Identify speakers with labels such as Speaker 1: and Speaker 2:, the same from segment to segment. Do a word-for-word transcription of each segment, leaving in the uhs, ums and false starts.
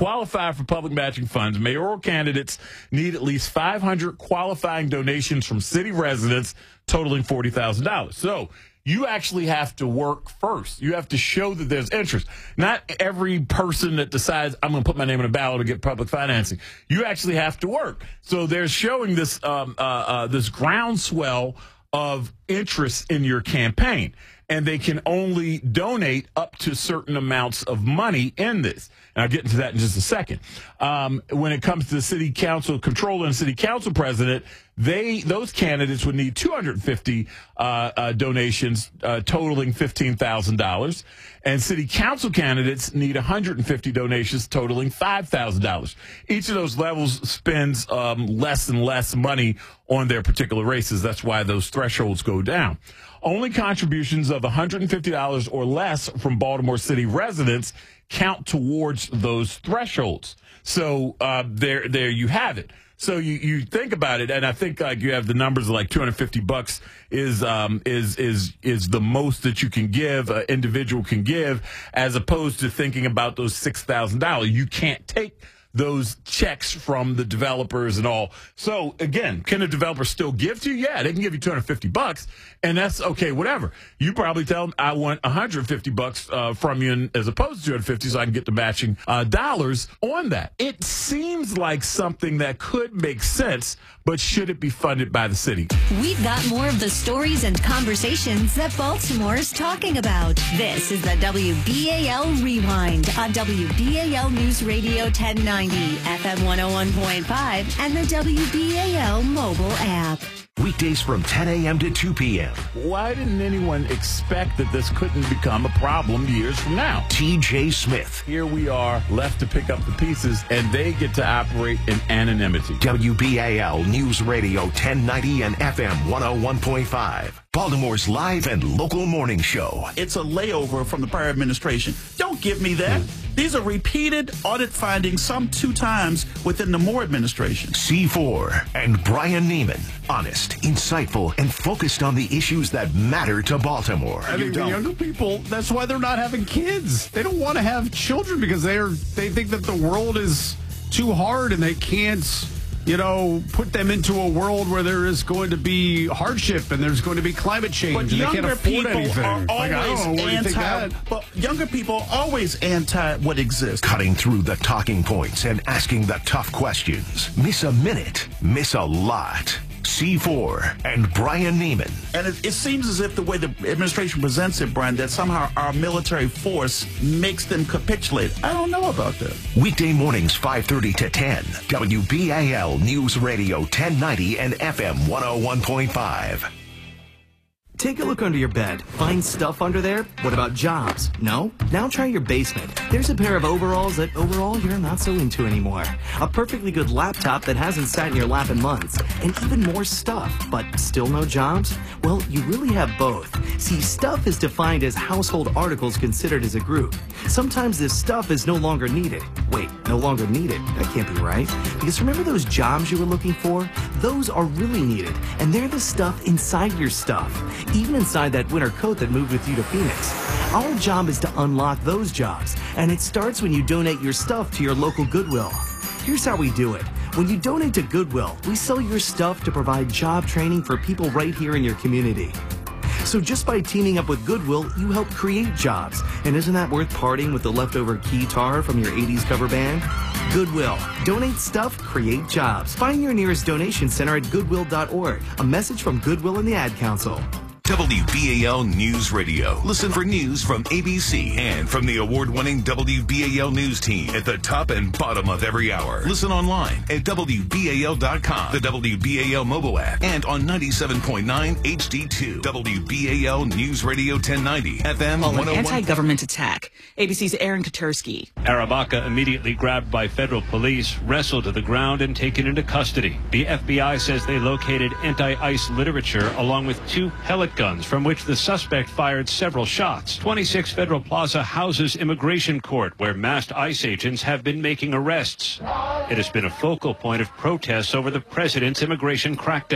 Speaker 1: qualify for public matching funds, mayoral candidates need at least five hundred qualifying donations from city residents totaling forty thousand dollars. So you actually have to work first. You have to show that there's interest. Not every person that decides, I'm going to put my name on a ballot to get public financing. You actually have to work. So they're showing this um, uh, uh, this groundswell of interest in your campaign. And they can only donate up to certain amounts of money in this. And I'll get into that in just a second. Um, when it comes to the city council controller and city council president, they those candidates would need two hundred fifty uh, uh, donations uh, totaling fifteen thousand dollars. And city council candidates need one hundred fifty donations totaling five thousand dollars. Each of those levels spends um, less and less money on their particular races. That's why those thresholds go down. Only contributions of one hundred fifty dollars or less from Baltimore City residents count towards those thresholds. So uh, there, there you have it. So you, you think about it, and I think like you have the numbers of like two hundred fifty bucks is um, is is is the most that you can give, an individual can give, as opposed to thinking about those six thousand dollars. You can't take those checks from the developers and all. So again, can a developer still give to you? Yeah, they can give you two hundred fifty bucks, and that's okay, whatever. You probably tell them, I want one hundred fifty bucks uh, from you as opposed to two hundred fifty so I can get the matching uh, dollars on that. It seems like something that could make sense, but should it be funded by the city?
Speaker 2: We've got more of the stories and conversations that Baltimore is talking about. This is the W B A L Rewind on W B A L News Radio ten ninety, F M one oh one point five, and the W B A L mobile app.
Speaker 3: Weekdays from ten a.m. to two p.m.
Speaker 1: Why didn't anyone expect that this couldn't become a problem years from now?
Speaker 3: T J Smith.
Speaker 1: Here we are, left to pick up the pieces, and they get to operate in anonymity.
Speaker 3: W B A L News Radio ten ninety and F M one oh one point five. Baltimore's live and local morning show.
Speaker 4: It's a layover from the prior administration. Don't give me that. Mm. These are repeated audit findings, some two times within the Moore administration.
Speaker 3: C four and Brian Neiman. Honest, insightful, and focused on the issues that matter to Baltimore.
Speaker 5: I think the younger people, that's why they're not having kids. They don't want to have children because they're they think that the world is too hard and they can't, you know, put them into a world where there is going to be hardship and there's going to be climate change,
Speaker 4: but
Speaker 5: and they can't afford anything.
Speaker 4: Are
Speaker 5: like, I don't know, what do you think that?
Speaker 4: But younger people are always anti what exists.
Speaker 3: Cutting through the talking points and asking the tough questions. Miss a minute, miss a lot. C four and Brian Neiman.
Speaker 4: And it, it seems as if the way the administration presents it, Brian, that somehow our military force makes them capitulate. I don't know about that.
Speaker 3: Weekday mornings, five thirty to ten. W B A L News Radio ten ninety and F M one oh one point five.
Speaker 6: Take a look under your bed. Find stuff under there? What about jobs? No? Now try your basement. There's a pair of overalls that overall you're not so into anymore. A perfectly good laptop that hasn't sat in your lap in months. And even more stuff, but still no jobs? Well, you really have both. See, stuff is defined as household articles considered as a group. Sometimes this stuff is no longer needed. Wait, no longer needed? That can't be right. Because remember those jobs you were looking for? Those are really needed. And they're the stuff inside your stuff. Even inside that winter coat that moved with you to Phoenix. Our job is to unlock those jobs, and it starts when you donate your stuff to your local Goodwill. Here's how we do it. When you donate to Goodwill, we sell your stuff to provide job training for people right here in your community. So just by teaming up with Goodwill, you help create jobs. And isn't that worth parting with the leftover keytar from your eighties cover band? Goodwill. Donate stuff, create jobs. Find your nearest donation center at goodwill dot org. A message from Goodwill and the Ad Council.
Speaker 3: W B A L News Radio. Listen for news from A B C and from the award-winning W B A L News team at the top and bottom of every hour. Listen online at W B A L dot com, the W B A L mobile app, and on ninety-seven point nine H D two. W B A L News Radio ten ninety, F M one oh one.
Speaker 7: An anti-government attack. A B C's Aaron Katursky.
Speaker 8: Arabaka, immediately grabbed by federal police, wrestled to the ground and taken into custody. The F B I says they located anti-ICE literature along with two pellet guns from which the suspect fired several shots. twenty-six Federal Plaza houses immigration court where masked ICE agents have been making arrests. It has been a focal point of protests over the president's immigration crackdown.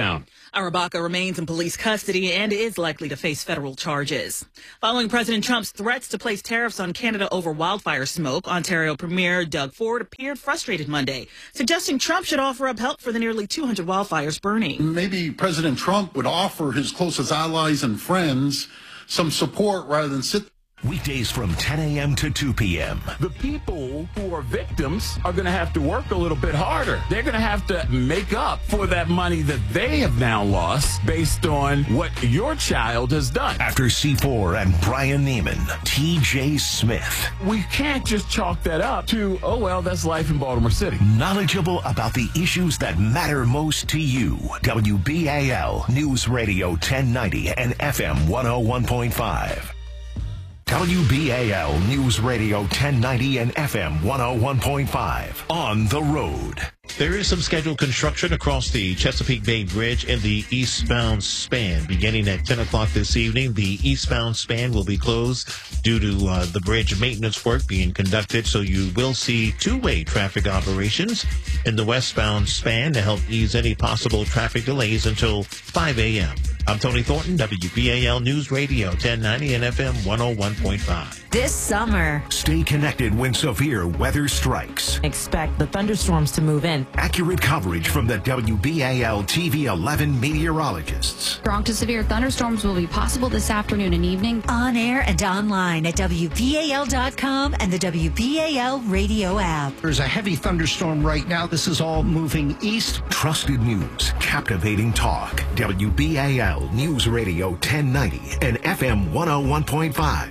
Speaker 7: Arabaka remains in police custody and is likely to face federal charges. Following President Trump's threats to place tariffs on Canada over wildfire smoke, Ontario Premier Doug Ford appeared frustrated Monday, suggesting Trump should offer up help for the nearly two hundred wildfires burning.
Speaker 9: Maybe President Trump would offer his closest allies and friends some support rather than sit.
Speaker 3: Weekdays from ten a.m. to two p.m.
Speaker 1: The people who are victims are going to have to work a little bit harder. They're going to have to make up for that money that they have now lost based on what your child has done.
Speaker 3: After C four and Brian Neiman, T J Smith.
Speaker 1: We can't just chalk that up to, oh, well, that's life in Baltimore City.
Speaker 3: Knowledgeable about the issues that matter most to you. W B A L News Radio ten ninety and F M one oh one point five. W B A L News Radio ten ninety and F M one oh one point five. On the road.
Speaker 10: There is some scheduled construction across the Chesapeake Bay Bridge in the eastbound span. Beginning at ten o'clock this evening, the eastbound span will be closed due to uh, the bridge maintenance work being conducted, so you will see two-way traffic operations in the westbound span to help ease any possible traffic delays until five a.m. I'm Tony Thornton, W B A L News Radio ten ninety and F M one oh one point five.
Speaker 2: This summer,
Speaker 3: Stay connected when severe weather strikes.
Speaker 11: Expect the thunderstorms to move in.
Speaker 3: Accurate coverage from the W B A L T V eleven meteorologists.
Speaker 12: Strong to severe thunderstorms will be possible this afternoon and evening.
Speaker 2: On air and online at W B A L dot com and the W B A L radio app.
Speaker 13: There's a heavy thunderstorm right now. This is all moving east.
Speaker 3: Trusted news, captivating talk. W B A L News Radio ten ninety and F M one oh one point five.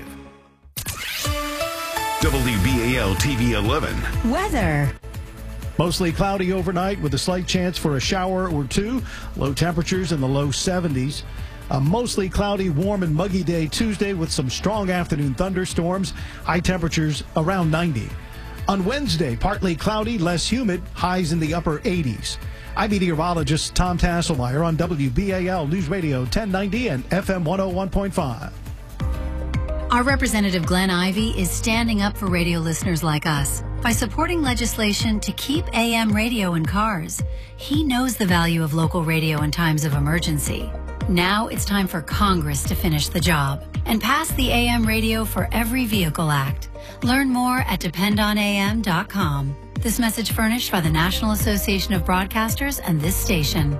Speaker 3: W B A L T V eleven.
Speaker 2: Weather.
Speaker 14: Mostly cloudy overnight with a slight chance for a shower or two. Low temperatures in the low seventies. A mostly cloudy, warm, and muggy day Tuesday with some strong afternoon thunderstorms. High temperatures around ninety. On Wednesday, partly cloudy, less humid, highs in the upper eighties. I'm meteorologist Tom Tasselmeyer on W B A L News Radio ten ninety and F M one oh one point five.
Speaker 15: Our Representative Glenn Ivey is standing up for radio listeners like us by supporting legislation to keep A M radio in cars. He knows the value of local radio in times of emergency. Now it's time for Congress to finish the job and pass the A M Radio for Every Vehicle Act. Learn more at depend on A M dot com. This message furnished by the National Association of Broadcasters and this station.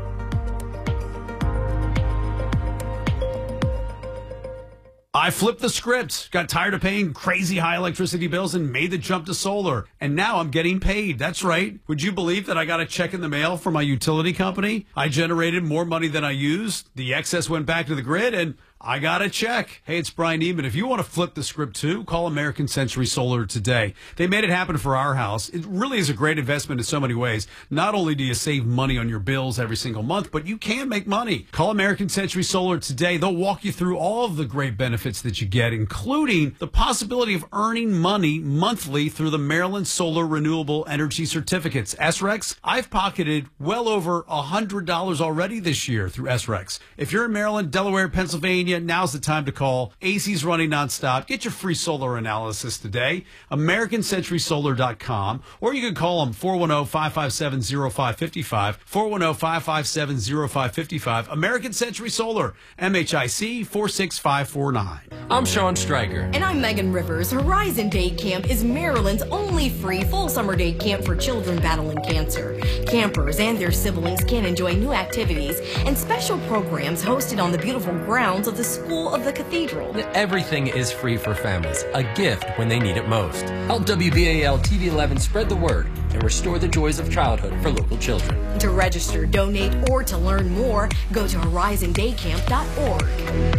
Speaker 5: I flipped the script, got tired of paying crazy high electricity bills and made the jump to solar. And now I'm getting paid. That's right. Would you believe that I got a check in the mail from my utility company? I generated more money than I used. The excess went back to the grid and I got a check. Hey, it's Brian Neiman. If you want to flip the script too, call American Century Solar today. They made it happen for our house. It really is a great investment in so many ways. Not only do you save money on your bills every single month, but you can make money. Call American Century Solar today. They'll walk you through all of the great benefits that you get, including the possibility of earning money monthly through the Maryland Solar Renewable Energy Certificates. S R E C, I've pocketed well over one hundred dollars already this year through S R E C. If you're in Maryland, Delaware, Pennsylvania, now's the time to call. A C's running nonstop. Get your free solar analysis today. American Century Solar dot com. Or you can call them four one zero, five five seven, zero five five five. four one zero, five five seven, zero five five five. American Century Solar. M H I C four six five four nine.
Speaker 16: I'm Sean Stryker.
Speaker 17: And I'm Megan Rivers. Horizon Day Camp is Maryland's only free full summer day camp for children battling cancer. Campers and their siblings can enjoy new activities and special programs hosted on the beautiful grounds of the School of the Cathedral.
Speaker 16: Everything is free for families, a gift when they need it most. Help W B A L T V eleven spread the word and restore the joys of childhood for local children.
Speaker 17: To register, donate, or to learn more, go to horizon day camp dot org.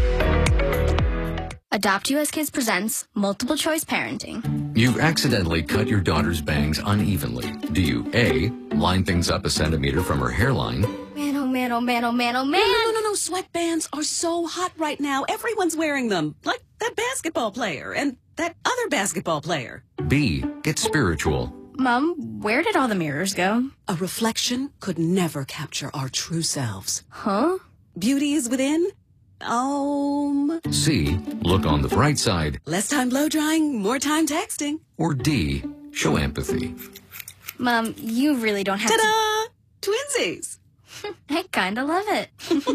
Speaker 18: Adopt U S Kids presents Multiple Choice Parenting.
Speaker 19: You've accidentally cut your daughter's bangs unevenly. Do you A, line things up a centimeter from her hairline?
Speaker 18: Man, oh man, oh man, oh man, oh man.
Speaker 20: No, no, no, no. Sweatbands are so hot right now. Everyone's wearing them. Like that basketball player and that other basketball player.
Speaker 19: B, get spiritual.
Speaker 18: Mom, where did all the mirrors go?
Speaker 20: A reflection could never capture our true selves.
Speaker 18: Huh?
Speaker 20: Beauty is within. Um.
Speaker 19: C, look on the bright side.
Speaker 20: Less time blow drying, more time texting.
Speaker 19: Or D, show empathy.
Speaker 18: Mom, you really don't have
Speaker 20: Ta-da! To... Twinsies.
Speaker 18: I kinda love it.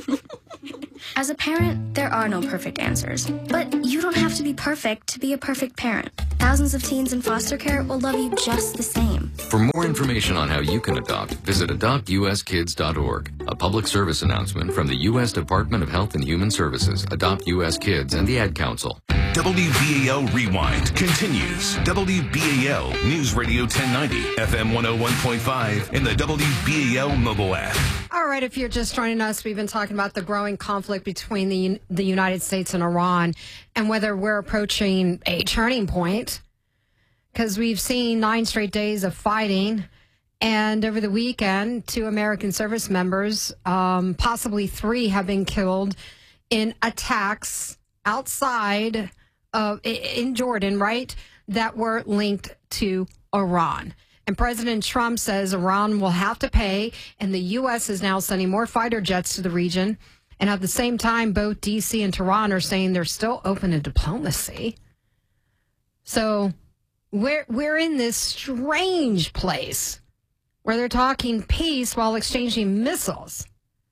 Speaker 18: As a parent, there are no perfect answers. But you don't have to be perfect to be a perfect parent. Thousands of teens in foster care will love you just the same.
Speaker 19: For more information on how you can adopt, visit adopt u s kids dot org. A public service announcement from the U S Department of Health and Human Services, Adopt U S Kids, and the Ad Council.
Speaker 3: W B A L Rewind continues. W B A L News Radio ten ninety, F M one oh one point five, and the W B A L mobile app.
Speaker 21: All right, if you're just joining us, we've been talking about the growing conflict between the the United States and Iran and whether we're approaching a turning point, because we've seen nine straight days of fighting. And over the weekend, two American service members, um, possibly three, have been killed in attacks outside of in Jordan, right, that were linked to Iran. And President Trump says Iran will have to pay, and the U S is now sending more fighter jets to the region. And at the same time, both D C and Tehran are saying they're still open to diplomacy. So we're, we're in this strange place where they're talking peace while exchanging missiles.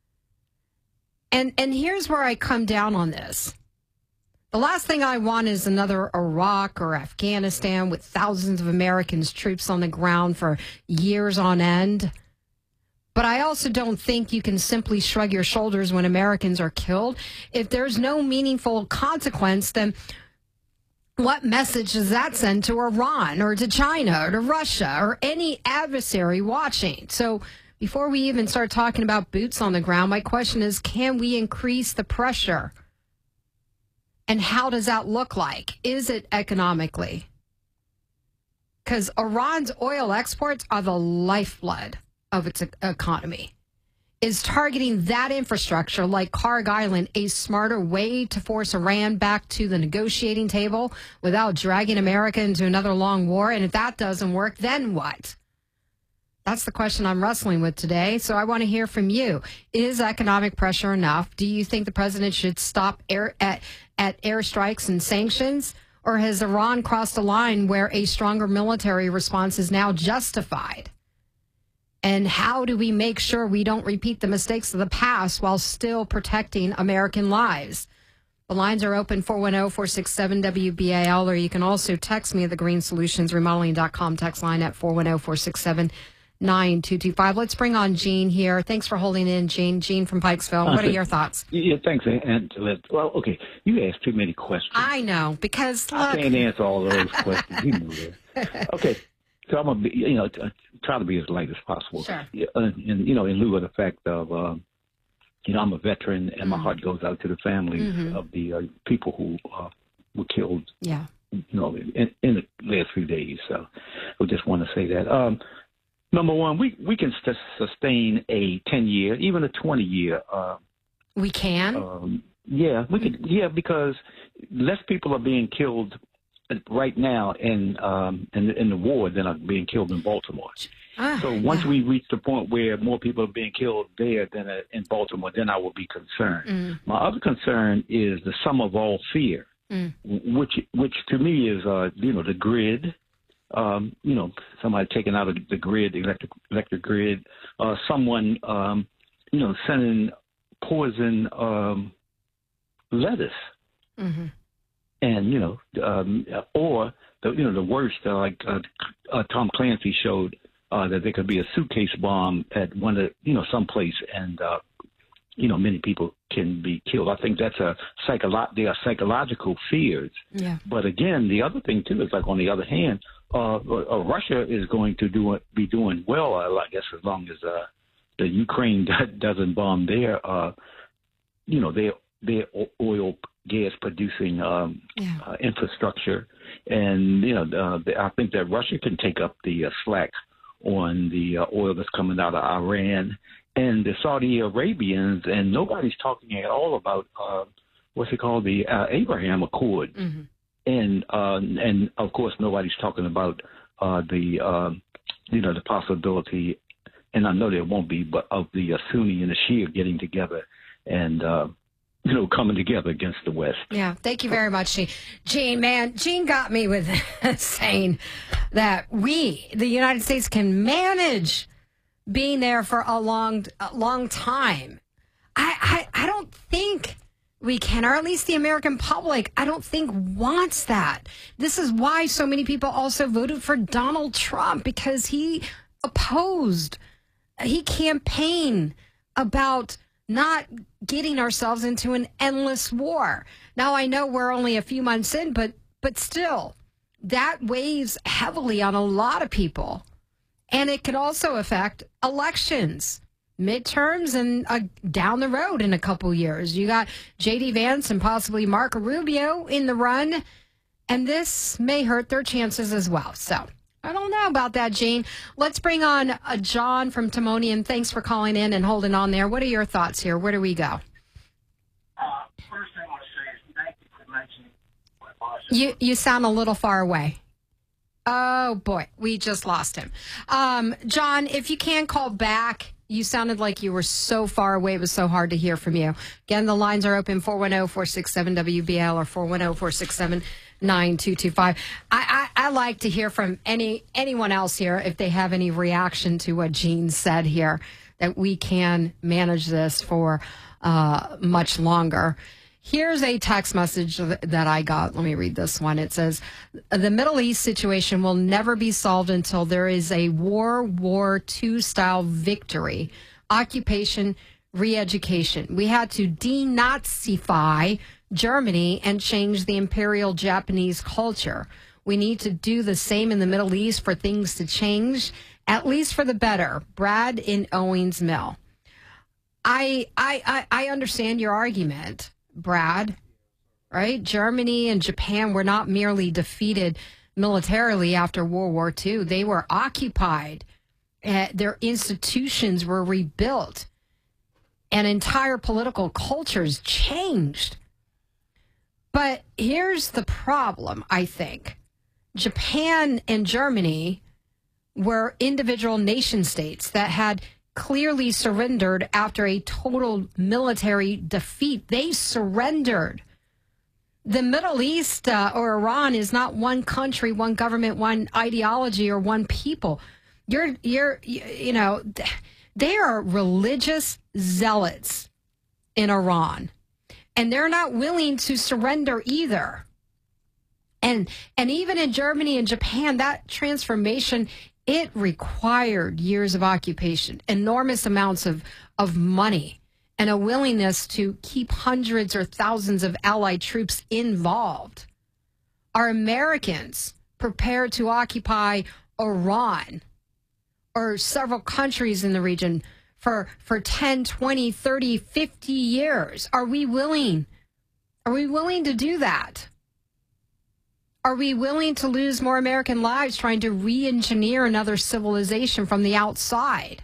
Speaker 21: And and here's where I come down on this. The last thing I want is another Iraq or Afghanistan with thousands of Americans troops on the ground for years on end. But I also don't think you can simply shrug your shoulders when Americans are killed. If there's no meaningful consequence, then what message does that send to Iran or to China or to Russia or any adversary watching? So before we even start talking about boots on the ground, my question is, can we increase the pressure? And how does that look like? Is it economically? Because Iran's oil exports are the lifeblood of its economy. Is targeting that infrastructure like Karg Island a smarter way to force Iran back to the negotiating table without dragging America into another long war? And if that doesn't work, then what? That's the question I'm wrestling with today. So I want to hear from you. Is economic pressure enough? Do you think the president should stop air at, at airstrikes and sanctions? Or has Iran crossed a line where a stronger military response is now justified? And how do we make sure we don't repeat the mistakes of the past while still protecting American lives? The lines are open, four one zero, four six seven, W B A L, or you can also text me at the green solutions remodeling dot com text line at four one zero, four six seven, nine two two five. Let's bring on Gene here. Thanks for holding in, Gene. Gene from Pikesville. What are your thoughts?
Speaker 22: Yeah, thanks, Angela. Well, okay, you asked too many questions.
Speaker 21: I know, because look.
Speaker 22: I can't answer all of those questions. You know that. Okay, so I'm gonna be, you know, try to be as light as possible.
Speaker 21: Sure.
Speaker 22: Yeah, and, and you know, in lieu of the fact of, uh, you know, I'm a veteran, and mm-hmm. my heart goes out to the families mm-hmm. of the uh, people who uh, were killed.
Speaker 21: Yeah.
Speaker 22: You know, in, in the last few days. So I just want to say that. Um, Number one, we, we can st- sustain a ten-year, even a twenty-year. Uh,
Speaker 21: we can?
Speaker 22: Um, yeah, we could. Yeah, because less people are being killed right now in, um, in, in the war than are being killed in Baltimore.
Speaker 21: Ah,
Speaker 22: so once
Speaker 21: yeah.
Speaker 22: we reach the point where more people are being killed there than uh, in Baltimore, then I will be concerned.
Speaker 21: Mm.
Speaker 22: My other concern is the sum of all fear,
Speaker 21: mm.
Speaker 22: which which to me is, uh, you know, the grid. Um, you know, somebody taking out of the grid, the electric electric grid, uh, someone, um, you know, sending poison um, lettuce,
Speaker 21: mm-hmm.
Speaker 22: and you know, um, or the you know the worst, uh, like uh, uh, Tom Clancy showed uh, that there could be a suitcase bomb at one of you know someplace, and uh, you know many people can be killed. I think that's a psycholo- They are psychological fears.
Speaker 21: Yeah.
Speaker 22: But again, the other thing too is like on the other hand. Uh, uh, Russia is going to do be doing well, uh, I guess, as long as uh, the Ukraine doesn't bomb their, uh, you know, their their oil gas producing um,
Speaker 21: yeah.
Speaker 22: uh, infrastructure, and you know, uh, I think that Russia can take up the uh, slack on the uh, oil that's coming out of Iran and the Saudi Arabians, and nobody's talking at all about uh, what's it called, the uh, Abraham Accord.
Speaker 21: Mm-hmm.
Speaker 22: And uh, and of course, nobody's talking about uh, the uh, you know the possibility, and I know there won't be, but of the uh, Sunni and the Shia getting together and uh, you know coming together against the West.
Speaker 21: Yeah, thank you very much, Gene. Gene, man, Gene got me with saying that we, the United States, can manage being there for a long, a long time. I, I, I don't think we can, or at least the American public, I don't think wants that. This is why so many people also voted for Donald Trump, because he opposed, he campaigned about not getting ourselves into an endless war. Now, I know we're only a few months in, but but still, that weighs heavily on a lot of people. And it could also affect elections, midterms, and uh, down the road in a couple years. You got J D Vance and possibly Marco Rubio in the run, and this may hurt their chances as well. So I don't know about that, Gene. Let's bring on uh, John from Timonium. Thanks for calling in and holding on there. What are your thoughts here? Where do we go?
Speaker 4: Uh, first thing I want to say is thank you for mentioning my boss.
Speaker 21: You, you sound a little far away. Oh, boy. We just lost him. Um, John, if you can call back. You sounded like you were so far away. It was so hard to hear from you. Again, the lines are open, four one zero, four six seven, W B L or four one zero, four six seven, nine two two five. I, I, I like to hear from any anyone else here if they have any reaction to what Gene said here, that we can manage this for uh, much longer. Here's a text message that I got. Let me read this one. It says, the Middle East situation will never be solved until there is a World War Two style victory, occupation, re-education. We had to denazify Germany and change the imperial Japanese culture. We need to do the same in the Middle East for things to change, at least for the better. Brad in Owings Mill. I I I, I understand your argument, Brad, right? Germany and Japan were not merely defeated militarily after World War Two. They were occupied. Uh, their institutions were rebuilt. And entire political cultures changed. But here's the problem, I think. Japan and Germany were individual nation states that had clearly surrendered after a total military defeat. They surrendered. The Middle East uh, or Iran is not one country, one government, one ideology, or one people. You're, you're, you know, they are religious zealots in Iran, and they're not willing to surrender either. And and even in Germany and Japan, that transformation, it required years of occupation, enormous amounts of, of money, and a willingness to keep hundreds or thousands of Allied troops involved. Are Americans prepared to occupy Iran or several countries in the region for, for ten, twenty, thirty, fifty years? Are we willing? Are we willing to do that? Are we willing to lose more American lives trying to re-engineer another civilization from the outside?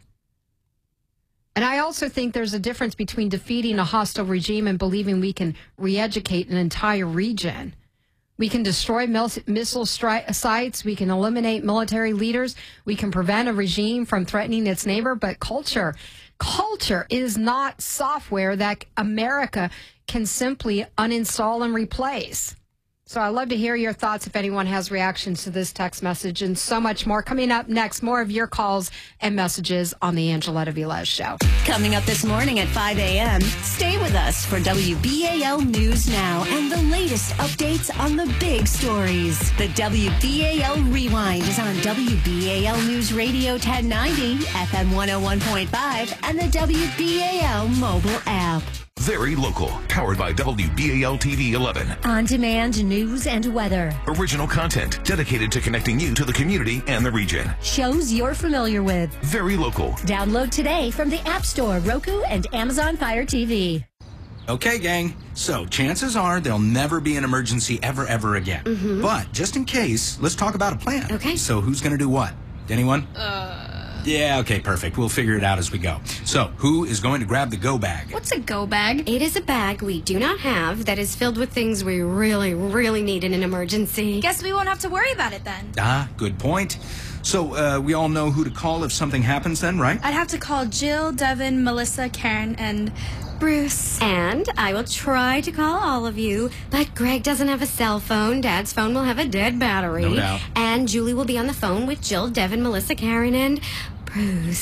Speaker 21: And I also think there's a difference between defeating a hostile regime and believing we can re-educate an entire region. We can destroy missile stri- sites. We can eliminate military leaders. We can prevent a regime from threatening its neighbor. But culture, culture is not software that America can simply uninstall and replace. So I'd love to hear your thoughts if anyone has reactions to this text message and so much more. Coming up next, more of your calls and messages on the Angeletta Velez Show.
Speaker 2: Coming up this morning at five a.m., stay with us for W B A L News Now and the latest updates on the big stories. The W B A L Rewind is on W B A L News Radio ten ninety, F M one oh one point five, and the W B A L mobile app.
Speaker 3: Very local. Powered by W B A L T V eleven.
Speaker 2: On-demand news and weather.
Speaker 3: Original content dedicated to connecting you to the community and the region.
Speaker 2: Shows you're familiar with.
Speaker 3: Very local.
Speaker 2: Download today from the App Store, Roku, and Amazon Fire T V.
Speaker 6: Okay, gang. So chances are there'll never be an emergency ever, ever again.
Speaker 17: Mm-hmm.
Speaker 6: But just in case, let's talk about a plan.
Speaker 17: Okay.
Speaker 6: So who's going to do what? Anyone?
Speaker 17: Uh...
Speaker 6: Yeah, okay, perfect. We'll figure it out as we go. So, who is going to grab the go bag?
Speaker 17: What's a go bag? It is a bag we do not have that is filled with things we really, really need in an emergency.
Speaker 23: Guess we won't have to worry about it then.
Speaker 6: Ah, good point. So, uh, we all know who to call if something happens then, right?
Speaker 23: I'd have to call Jill, Devin, Melissa, Karen, and Bruce.
Speaker 17: And I will try to call all of you, but Greg doesn't have a cell phone. Dad's phone will have a dead battery.
Speaker 6: No doubt.
Speaker 17: And Julie will be on the phone with Jill, Devin, Melissa, Karen, and Bruce.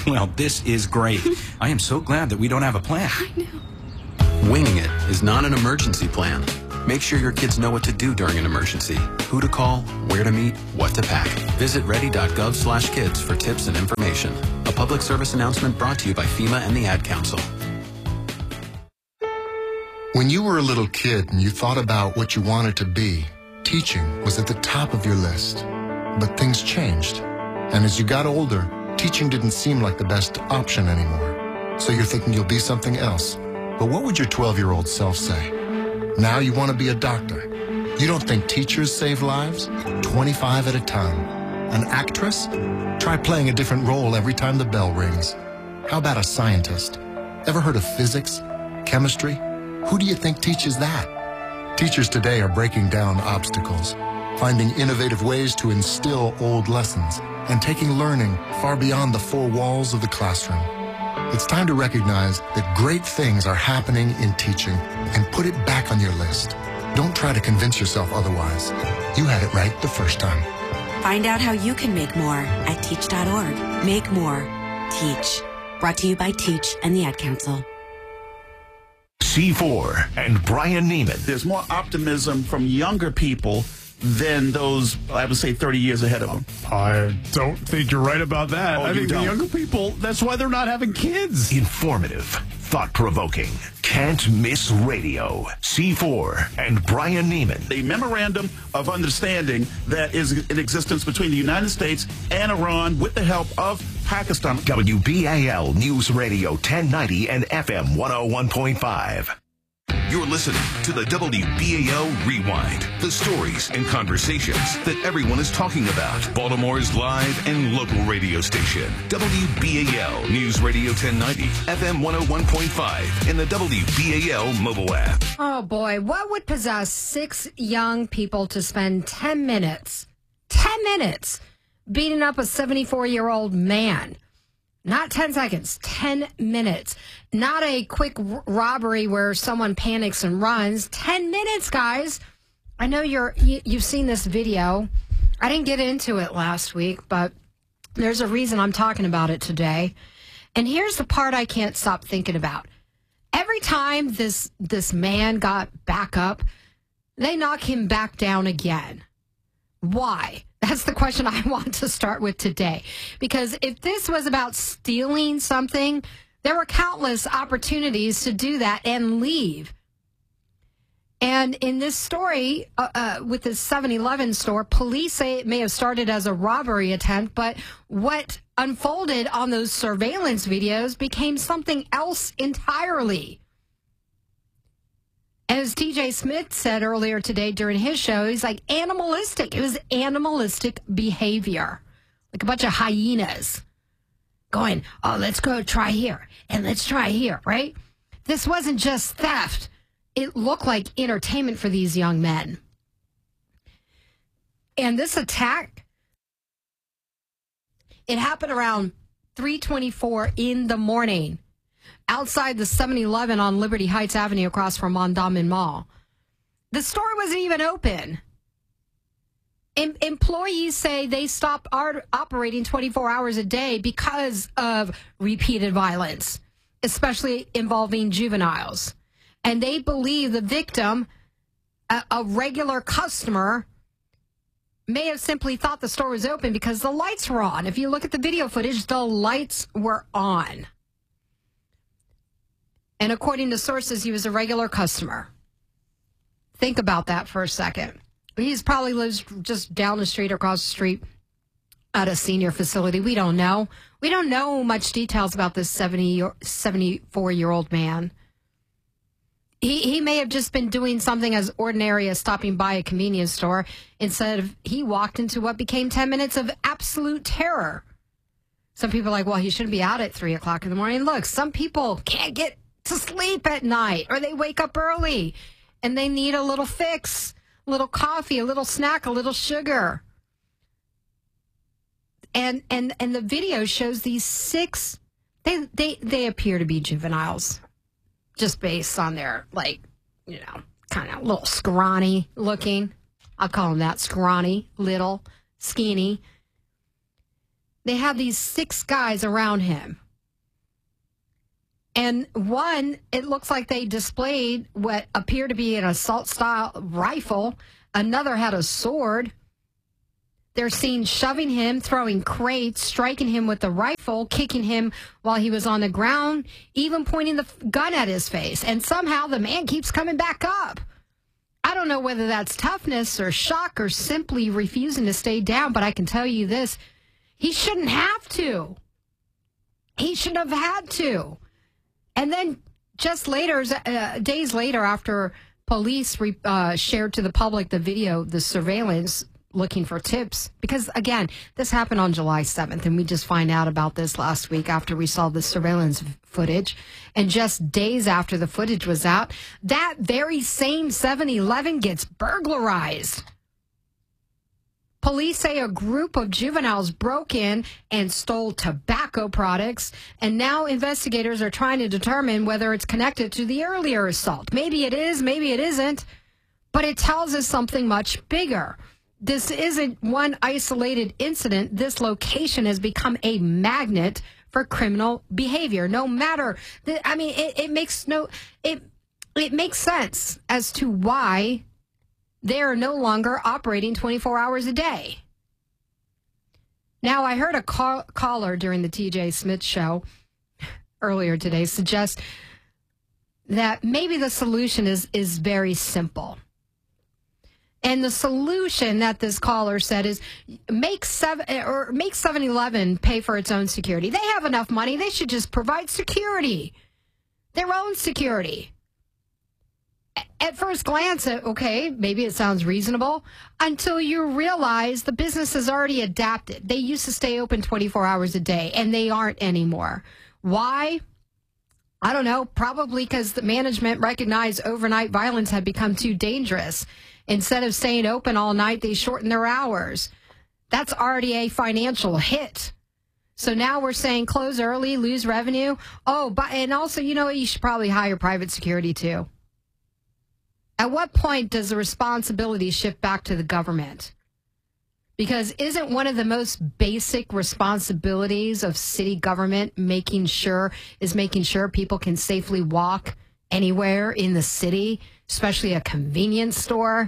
Speaker 6: Well, this is great. I am so glad that we don't have a plan.
Speaker 23: I know.
Speaker 7: Winging it is not an emergency plan. Make sure your kids know what to do during an emergency, who to call, where to meet, what to pack. Visit ready.gov slash kids for tips and information. A public service announcement brought to you by FEMA and the Ad Council.
Speaker 8: When you were a little kid and you thought about what you wanted to be, teaching was at the top of your list. But things changed. And as you got older, teaching didn't seem like the best option anymore. So you're thinking you'll be something else. But what would your twelve-year-old self say? Now you want to be a doctor. You don't think teachers save lives? twenty-five at a time. An actress? Try playing a different role every time the bell rings. How about a scientist? Ever heard of physics? Chemistry? Who do you think teaches that? Teachers today are breaking down obstacles, finding innovative ways to instill old lessons, and taking learning far beyond the four walls of the classroom. It's time to recognize that great things are happening in teaching and put it back on your list. Don't try to convince yourself otherwise. You had it right the first time.
Speaker 9: Find out how you can make more at teach dot org. Make more. Teach. Brought to you by Teach and the Ad Council.
Speaker 3: C four and Brian Neiman.
Speaker 24: There's more optimism from younger people than those, I would say, thirty years ahead of them.
Speaker 5: I don't think you're right about that.
Speaker 24: Oh,
Speaker 5: I
Speaker 24: you
Speaker 5: think
Speaker 24: don't?
Speaker 5: the younger people, that's why they're not having kids.
Speaker 3: Informative, thought-provoking, can't miss radio. C four and Brian Neiman.
Speaker 24: A memorandum of understanding that is in existence between the United States and Iran with the help of Pakistan.
Speaker 3: W B A L News Radio ten ninety and F M one oh one point five. You're listening to the W B A L Rewind, the stories and conversations that everyone is talking about. Baltimore's live and local radio station, W B A L News Radio ten ninety, F M one oh one point five, and the W B A L mobile app.
Speaker 21: Oh boy, what would possess six young people to spend ten minutes, ten minutes, beating up a seventy-four-year-old man? Not ten seconds, ten minutes. Not a quick r- robbery where someone panics and runs. ten minutes, guys. I know you're, you, you've seen this video. I didn't get into it last week, but there's a reason I'm talking about it today. And here's the part I can't stop thinking about. Every time this this man got back up, they knock him back down again. Why? That's the question I want to start with today. Because if this was about stealing something, there were countless opportunities to do that and leave. And in this story, uh, uh, with the seven eleven store, police say it may have started as a robbery attempt, but what unfolded on those surveillance videos became something else entirely. As T J Smith said earlier today during his show, he's like animalistic. It was animalistic behavior, like a bunch of hyenas going, oh, let's go try here and let's try here, right? This wasn't just theft. It looked like entertainment for these young men. And this attack, it happened around three twenty-four in the morning outside the seven eleven on Liberty Heights Avenue across from Mondawmin Mall. The store wasn't even open. Em- employees say they stopped art- operating twenty-four hours a day because of repeated violence, especially involving juveniles. And they believe the victim, a, a regular customer, may have simply thought the store was open because the lights were on. If you look at the video footage, the lights were on. And according to sources, he was a regular customer. Think about that for a second. He's probably lives just down the street or across the street at a senior facility. We don't know. We don't know much details about this seventy, seventy-four-year-old man. He, he may have just been doing something as ordinary as stopping by a convenience store instead of he walked into what became ten minutes of absolute terror. Some people are like, well, he shouldn't be out at three o'clock in the morning. Look, some people can't get to sleep at night or they wake up early and they need a little fix, a little coffee, a little snack, a little sugar. And and and the video shows these six, they they, they appear to be juveniles. Just based on their, like, you know, kind of little scrawny looking. I'll call them that, scrawny, little, skinny. they have these six guys around him. And one, it looks like they displayed what appeared to be an assault-style rifle. Another had a sword. They're seen shoving him, throwing crates, striking him with the rifle, kicking him while he was on the ground, even pointing the gun at his face. And somehow the man keeps coming back up. I don't know whether that's toughness or shock or simply refusing to stay down, but I can tell you this. He shouldn't have to. He shouldn't have had to. And then just later, uh, days later, after police re- uh, shared to the public the video, the surveillance, looking for tips, because, again, this happened on July seventh, and we just find out about this last week after we saw the surveillance footage. And just days after the footage was out, that very same seven eleven gets burglarized. Police say a group of juveniles broke in and stole tobacco products, and now investigators are trying to determine whether it's connected to the earlier assault. Maybe it is, maybe it isn't, but it tells us something much bigger. This isn't one isolated incident. This location has become a magnet for criminal behavior. No matter, the, I mean, it, it makes no, it it makes sense as to why they are no longer operating twenty-four hours a day. Now, I heard a call, caller during the T J Smith show earlier today suggest that maybe the solution is, is very simple. And the solution that this caller said is make seven or make seven eleven pay for its own security. They have enough money. They should just provide security, their own security. At first glance, okay, maybe it sounds reasonable until you realize the business has already adapted. They used to stay open twenty-four hours a day, and they aren't anymore. Why? I don't know. Probably because the management recognized overnight violence had become too dangerous. Instead of staying open all night, they shortened their hours. That's already a financial hit. So now we're saying close early, lose revenue. Oh, but and also, you know what? You should probably hire private security too. At what point does the responsibility shift back to the government? Because isn't one of the most basic responsibilities of city government making sure is making sure people can safely walk anywhere in the city, especially a convenience store?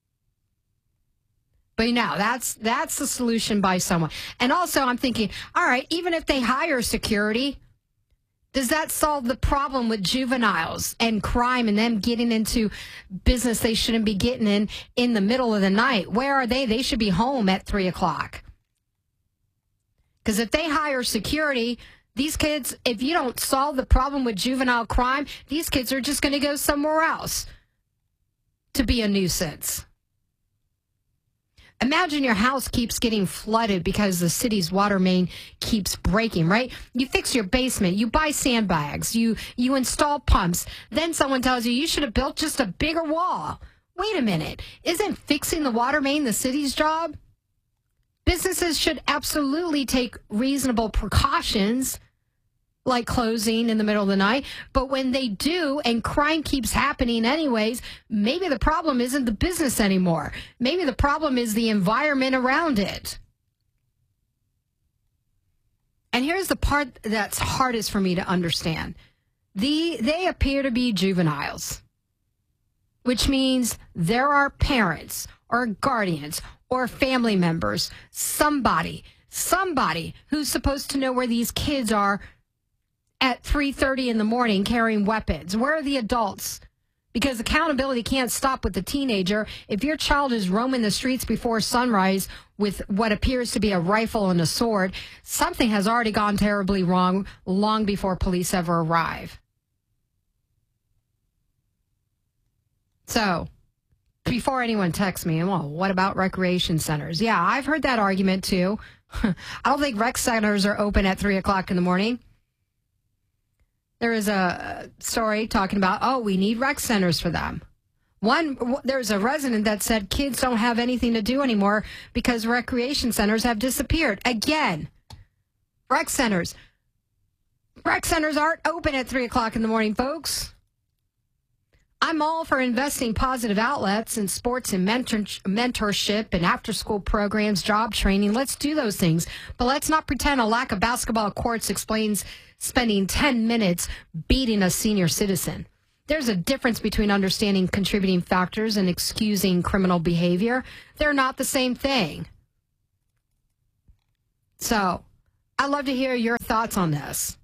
Speaker 21: But now that's that's the solution by someone. And also I'm thinking, all right, even if they hire security, does that solve the problem with juveniles and crime and them getting into business they shouldn't be getting in in the middle of the night? Where are they? They should be home at three o'clock. Because if they hire security, these kids, if you don't solve the problem with juvenile crime, these kids are just going to go somewhere else to be a nuisance. Imagine your house keeps getting flooded because the city's water main keeps breaking, right? You fix your basement, you buy sandbags, you, you install pumps. Then someone tells you you should have built just a bigger wall. Wait a minute. Isn't fixing the water main the city's job? Businesses should absolutely take reasonable precautions, like closing in the middle of the night. But when they do and crime keeps happening anyways, maybe the problem isn't the business anymore. Maybe the problem is the environment around it. And here's the part that's hardest for me to understand. The, they appear to be juveniles, which means there are parents or guardians or family members, somebody, somebody who's supposed to know where these kids are at three thirty in the morning carrying weapons. Where are the adults? Because accountability can't stop with the teenager. If your child is roaming the streets before sunrise with what appears to be a rifle and a sword, something has already gone terribly wrong long before police ever arrive. So, before anyone texts me, well, what about recreation centers? Yeah, I've heard that argument too. I don't think rec centers are open at three o'clock in the morning. There is a story talking about, oh, we need rec centers for them. One, there's a resident that said kids don't have anything to do anymore because recreation centers have disappeared. Again, rec centers. Rec centers aren't open at three o'clock in the morning, folks. I'm all for investing positive outlets in sports and mentor- mentorship and after-school programs, job training. Let's do those things. But let's not pretend a lack of basketball courts explains spending ten minutes beating a senior citizen. There's a difference between understanding contributing factors and excusing criminal behavior. They're not the same thing. So, I'd love to hear your thoughts on this.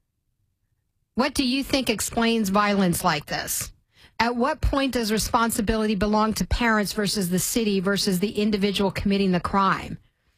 Speaker 21: What do you think explains violence like this? At what point does responsibility belong to parents versus the city versus the individual committing the crime?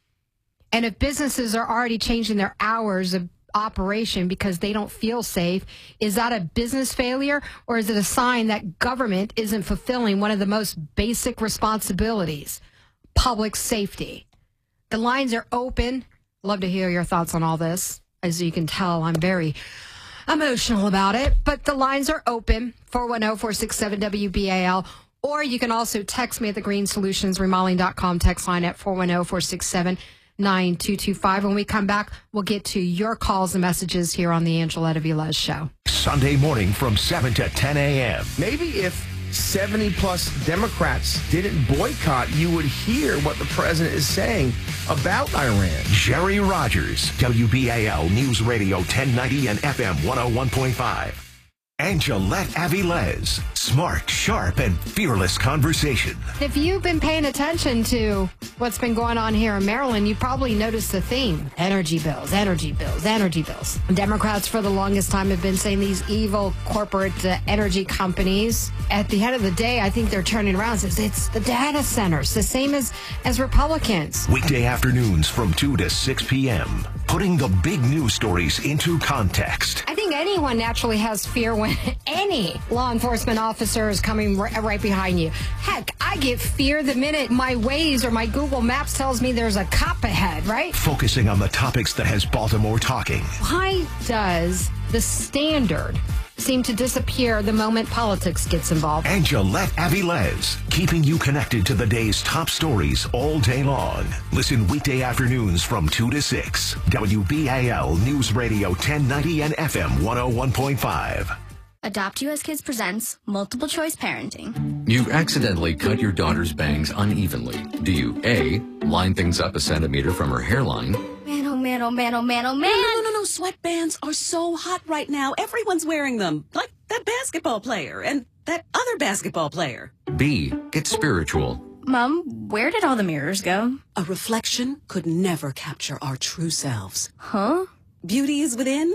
Speaker 21: And if businesses are already changing their hours of operation because they don't feel safe, is that a business failure, or is it a sign that government isn't fulfilling one of the most basic responsibilities, public safety? The lines are open. Love to hear your thoughts on all this. As you can tell, I'm very emotional about it, but the lines are open. four one zero, four six seven, W B A L, or you can also text me at the green solutions remodeling dot com text line at four one zero, four six seven, nine two two five. When we come back, we'll get to your calls and messages here on the Angela Velez Show.
Speaker 1: Sunday morning from seven to ten a.m.
Speaker 10: Maybe if seventy plus Democrats didn't boycott, you would hear what the president is saying about Iran.
Speaker 1: Jerry Rogers, W B A L News Radio ten ninety and F M one oh one point five. Angelette Avilés, smart, sharp, and fearless conversation.
Speaker 21: If you've been paying attention to what's been going on here in Maryland, you probably noticed the theme. Energy bills, energy bills, energy bills. Democrats for the longest time have been saying these evil corporate uh, energy companies. At the end of the day, I think they're turning around and says it's the data centers, the same as, as Republicans.
Speaker 1: Weekday afternoons from two to six p.m. Putting the big news stories into context.
Speaker 21: I think anyone naturally has fear when any law enforcement officer is coming r- right behind you. Heck, I get fear the minute my Waze or my Google Maps tells me there's a cop ahead, right?
Speaker 1: Focusing on the topics that has Baltimore talking.
Speaker 21: Why does the standard seem to disappear the moment politics gets involved?
Speaker 1: Angelette Avilés, keeping you connected to the day's top stories all day long. Listen weekday afternoons from two to six. W B A L News Radio ten ninety and F M one oh one point five.
Speaker 18: Adopt U S Kids presents Multiple Choice Parenting.
Speaker 19: You've accidentally cut your daughter's bangs unevenly. Do you A, line things up a centimeter from her hairline?
Speaker 18: Man, oh man, oh man, oh man, oh man.
Speaker 20: No, no, no, no. Sweatbands are so hot right now. Everyone's wearing them. Like that basketball player and that other basketball player.
Speaker 19: B, get spiritual.
Speaker 18: Mom, where did all the mirrors go?
Speaker 20: A reflection could never capture our true selves.
Speaker 18: Huh?
Speaker 20: Beauty is within.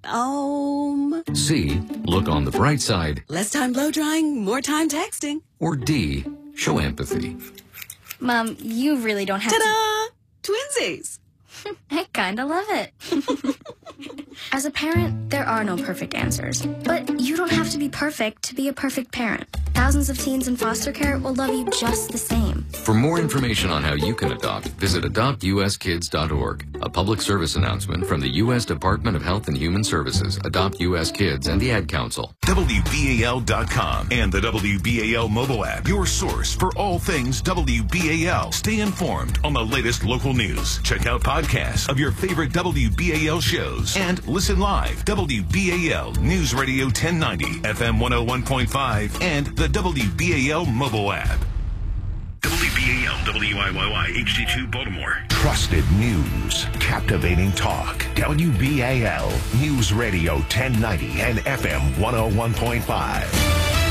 Speaker 20: Um.
Speaker 19: C, look on the bright side.
Speaker 20: Less time blow drying, more time texting.
Speaker 19: Or D, show empathy.
Speaker 18: Mom, you really don't have
Speaker 20: Ta-da! To... Twinsies!
Speaker 18: I kinda love it. As a parent, there are no perfect answers. But you don't have to be perfect to be a perfect parent. Thousands of teens in foster care will love you just the same.
Speaker 19: For more information on how you can adopt, visit adopt u s kids dot org. A public service announcement from the U S Department of Health and Human Services, Adopt U S Kids, and the Ad Council.
Speaker 3: W B A L dot com and the W B A L mobile app, your source for all things W B A L. Stay informed on the latest local news. Check out podcasts of your favorite W B A L shows and listen live. W B A L News Radio ten ninety, F M one oh one point five, and the W B A L mobile app. W B A L W I Y Y H D two Baltimore.
Speaker 1: Trusted news, captivating talk. W B A L News Radio ten ninety and F M one oh one point five.